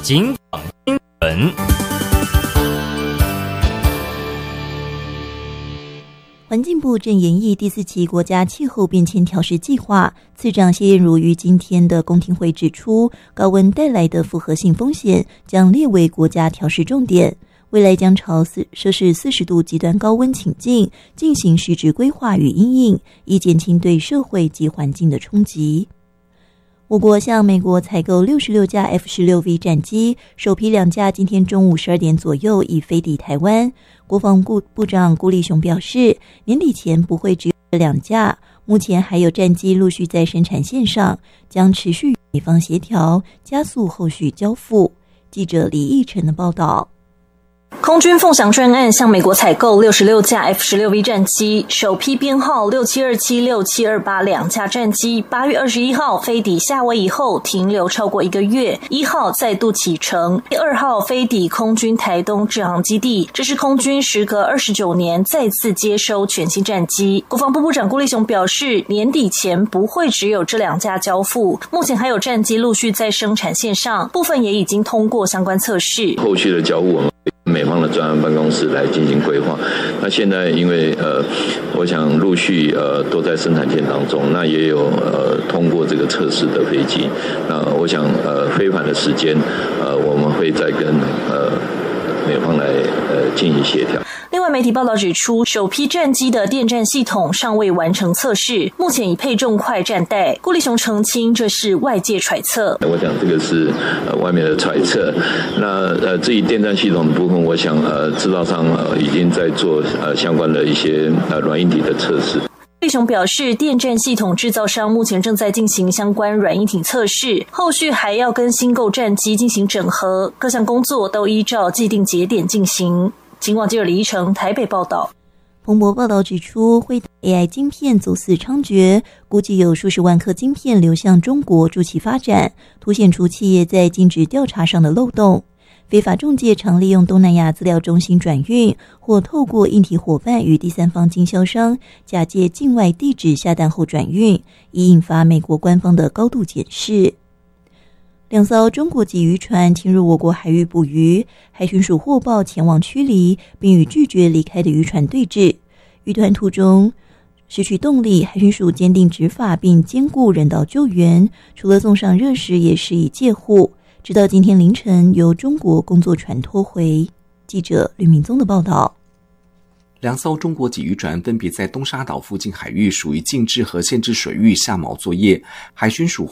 警访新闻。 环境部正研议第4期国家气候变迁调试计划，次长谢燕如于今天的公听会指出，高温带来的复合性风险将列为国家调试重点，未来将朝摄氏40度极端高温情境进行实质规划与因应，以减轻对社会及环境的冲击。我国向美国采购66架 F-16V 战机，首批2架今天中午12点左右已飞抵台湾。国防部长顾立雄表示，年底前不会只有2架，目前还有战机陆续在生产线上，将持续与美方协调，加速后续交付。记者李义成的报道。 空军凤翔专案向美国采购66架 F-16V 战机，首批编号6727、6728两架战机8月21号飞抵夏威夷后停留超过1个月，1号再度启程，2号飞抵空军台东志航基地。这是空军时隔29年再次接收全新战机。国防部部长顾立雄表示，年底前不会只有这2架交付，目前还有战机陆续在生产线上，部分也已经通过相关测试。 后续的交付美方的专案办公室来进行规划。那现在因为我想陆续都在生产线当中，那也有通过这个测试的飞机。那我想飞返的时间我们会再跟美方来进行协调。 另外，媒体报道指出，首批战机的电战系统尚未完成测试，目前已配重快战袋。顾立雄澄清，这是外界揣测。 我想这个是外面的揣测。那至于电战系统的部分，我想制造商已经在做相关的一些软硬体的测试。 顾立雄表示，电战系统制造商目前正在进行相关软硬体测试，后续还要跟新购战机进行整合，各项工作都依照既定节点进行。警广记者李一成台北报道。 彭博报道指出，辉达 AI 晶片走私猖獗，估计有数十万颗晶片流向中国助其发展，凸显出企业在尽职调查上的漏洞。非法中介常利用东南亚资料中心转运，或透过硬体伙伴与第三方经销商假借境外地址下单后转运，以引发美国官方的高度检视。2艘中国籍渔船侵入我国海域捕鱼，海巡署获报前往驱离，并与拒绝离开的渔船对峙。渔团途中失去动力，海巡署坚定执法并兼顾人道救援，除了送上热食，也施以戒护，直到今天凌晨由中国工作船拖回。记者吕明宗的报道。 2艘中国籍渔船分别在东沙岛附近海域属于禁制和限制水域下锚作业，海巡署